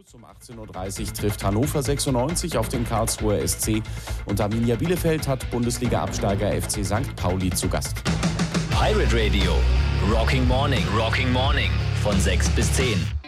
Kurz um 18:30 Uhr trifft Hannover 96 auf den Karlsruher SC und Arminia Bielefeld hat Bundesliga-Absteiger FC St. Pauli zu Gast. Pirate Radio, Rocking Morning von 6 bis 10.